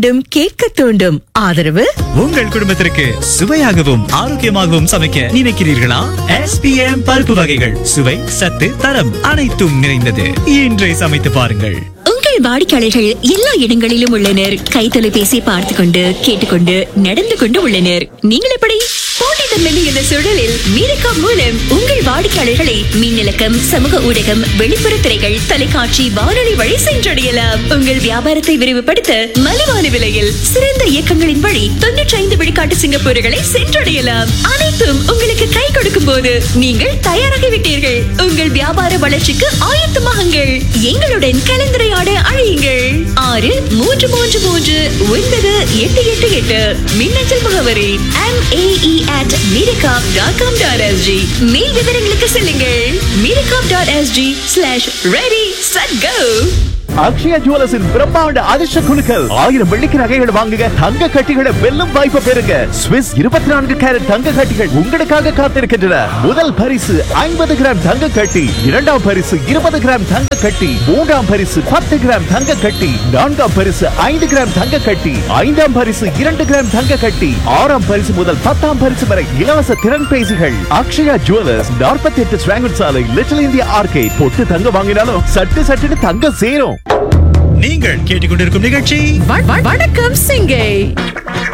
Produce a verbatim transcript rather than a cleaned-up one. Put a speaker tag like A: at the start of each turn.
A: மீண்டும் கேட்க தூண்டும். ஆதரவு
B: உங்கள் குடும்பத்திற்கு சுவையாகவும் ஆரோக்கியமாகவும் சமைக்க நினைக்கிறீர்களா? எஸ் பி எம் பருப்பு வகைகள் சுவை, சத்து, தரம் அனைத்தும் நிறைந்தது. இன்றே சமைத்து பாருங்கள்.
C: உங்கள் வாடிக்கையாளர்கள் எல்லா இடங்களிலும் உள்ளனர். கைத்தொலைபேசி பார்த்து கொண்டு கேட்டுக்கொண்டு நடந்து கொண்டு உள்ளனர். நீங்கள் எப்படி? போட்டித்தன்மை இந்த சூழலில் மீரக்கா மூலம் உங்கள் வாடிக்கையாளர்களை மின்னலக்கம், சமூக ஊடகம், வெளிப்புற திரைகள், தொலைக்காட்சி, வானொலி வழி சென்றடையலாம். உங்கள் வியாபாரத்தை விரிவுபடுத்த மலிவான விலையில் சிறந்த இயக்கங்களின் வழி தொன்னூற்றி ஐந்து விழுக்காட்டு சிங்கப்பூர்களை சென்றடையலாம். அனைத்தும் உங்களுக்கு கை கொடுக்கும் போது நீங்கள் தயாராகிவிட்டீர்கள். உங்கள் வியாபார வளர்ச்சிக்கு ஆயத்தமாகுங்கள். எங்களுடன் கலந்துரையாட அழையுங்கள். ஆறு மூன்று மூன்று மூன்று ஒன்பது எட்டு எட்டு எட்டு. மின்னஞ்சல் முகவரி M A E at miracom dot com dot s g. மேல் விவரங்களுக்கு செல்லுங்கள். miracom dot s g slash ready set go.
D: Akshaya ஜுவல்லர்ஸின் பிரம்மாண்ட அதிர்ஷ்ட குலுக்கல். ஆயிரம் வெள்ளிக்கு நகைகள் வாங்குங்க, தங்க கட்டிகளை வெல்லும் வாய்ப்பு பெறுங்க. ஸ்விஸ் இருபத்தி நான்கு கேரட் தங்க கட்டிகள் உங்களுக்காக காத்திருக்கின்றன. முதல் பரிசு ஐம்பது கிராம் தங்க கட்டி, இரண்டாம் பரிசு இருபது கிராம் தங்க கட்டி, மூன்றாம் பரிசு பத்து கிராம் தங்க கட்டி, நான்காம் பரிசு ஐந்து கிராம் தங்க கட்டி, ஐந்தாம் பரிசு இரண்டு கிராம் தங்க கட்டி, ஆறாம் பரிசு முதல் பத்தாம் பரிசு வரை இலவச திறன் பேசிகள். அக்ஷயா ஜுவல்லர்ஸ், நாற்பத்தி எட்டு ஸ்வாங்கட் சாலை, லிட்டில் இந்தியா ஆர்கேட். பொட்டு தங்க வாங்கினாலும் சட்டு சட்டுன்னு தங்க சேரும்.
B: நீங்கள் கேட்டுக்கொண்டிருக்கும் நிகழ்ச்சி
A: வணக்கம் சிங்கை.